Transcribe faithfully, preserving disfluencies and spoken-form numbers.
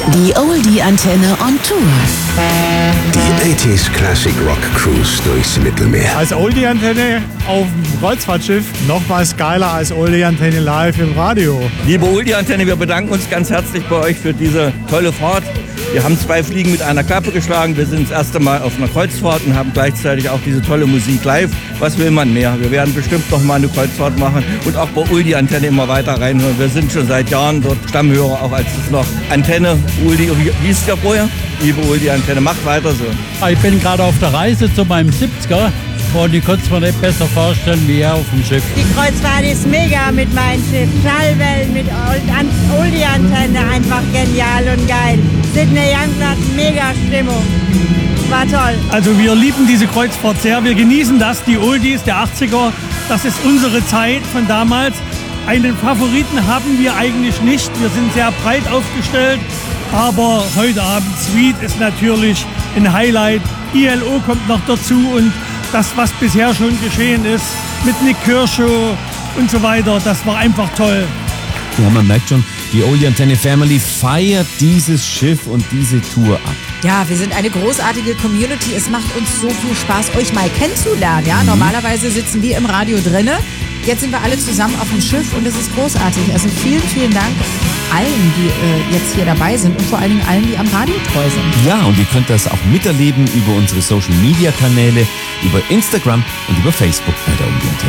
Die Oldie-Antenne on Tour. Die achtziger Classic Rock Cruise durchs Mittelmeer. Als Oldie-Antenne auf dem Kreuzfahrtschiff noch was geiler als Oldie-Antenne live im Radio. Liebe Oldie-Antenne, wir bedanken uns ganz herzlich bei euch für diese tolle Fahrt. Wir haben zwei Fliegen mit einer Klappe geschlagen. Wir sind das erste Mal auf einer Kreuzfahrt und haben gleichzeitig auch diese tolle Musik live. Was will man mehr? Wir werden bestimmt noch mal eine Kreuzfahrt machen und auch bei Oldie-Antenne immer weiter reinhören. Wir sind schon seit Jahren dort Stammhörer, auch als es noch Antenne, Oldie, wie hieß es ja vorher? Liebe Oldie-Antenne, macht weiter so. Ich bin gerade auf der Reise zu meinem siebziger und ich konnte es mir nicht besser vorstellen wie er auf dem Schiff. Die Kreuzfahrt ist mega mit meinem Schiff. Schallwellen mit Oldie-Antenne, einfach genial und geil. Sydney Youngblood, mega Stimmung. War toll. Also wir lieben diese Kreuzfahrt sehr. Wir genießen das, die Oldies der achtziger. Das ist unsere Zeit von damals. Einen Favoriten haben wir eigentlich nicht. Wir sind sehr breit aufgestellt. Aber heute Abend Sweet ist natürlich ein Highlight. I L O kommt noch dazu und das, was bisher schon geschehen ist, mit Nick Kershaw und so weiter, das war einfach toll. Ja, man merkt schon, die Oldie-Antenne Family feiert dieses Schiff und diese Tour ab. Ja, wir sind eine großartige Community. Es macht uns so viel Spaß, euch mal kennenzulernen. Ja, mhm. Normalerweise sitzen wir im Radio drinne. Jetzt sind wir alle zusammen auf dem Schiff und es ist großartig. Also vielen, vielen Dank allen, die äh, jetzt hier dabei sind und vor allen Dingen allen, die am Radio treu sind. Ja, und ihr könnt das auch miterleben über unsere Social-Media-Kanäle, über Instagram und über Facebook bei der Oldie-Antenne.